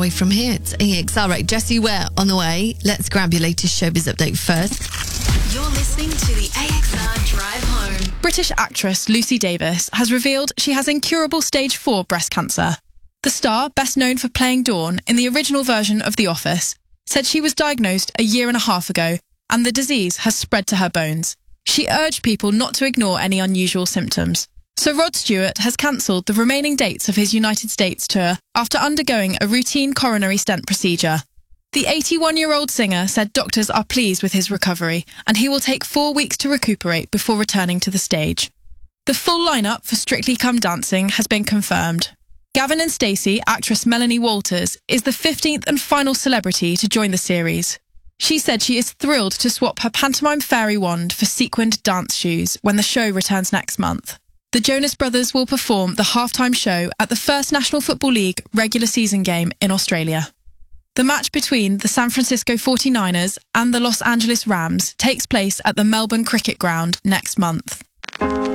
way from here. It's EXR. Right, Jessie Ware on the way. Let's grab your latest showbiz update first. You're listening to the AXR Drive Home. British actress Lucy Davis has revealed she has incurable stage 4 breast cancer. The star, best known for playing Dawn in the original version of The Office, said she was diagnosed a year and a half ago and the disease has spread to her bones. She urged people not to ignore any unusual symptoms. So Rod Stewart has cancelled the remaining dates of his United States tour after undergoing a routine coronary stent procedure. The 81-year-old singer said doctors are pleased with his recovery and he will take 4 weeks to recuperate before returning to the stage. The full lineup for Strictly Come Dancing has been confirmed. Gavin and Stacey, actress Melanie Walters, is the 15th and final celebrity to join the series. She said she is thrilled to swap her pantomime fairy wand for sequined dance shoes when the show returns next month. The Jonas Brothers will perform the halftime show at the first National Football League regular season game in Australia. The match between the San Francisco 49ers and the Los Angeles Rams takes place at the Melbourne Cricket Ground next month.